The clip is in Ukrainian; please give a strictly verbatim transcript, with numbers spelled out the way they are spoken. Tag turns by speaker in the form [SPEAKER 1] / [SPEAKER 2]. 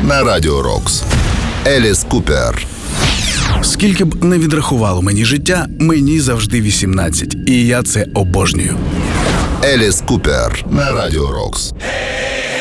[SPEAKER 1] на Радіо Рокс. Еліс Купер.
[SPEAKER 2] Скільки б не відрахувало мені життя, мені завжди вісімнадцять. І я це обожнюю.
[SPEAKER 1] Еліс Купер на Радіо Рокс.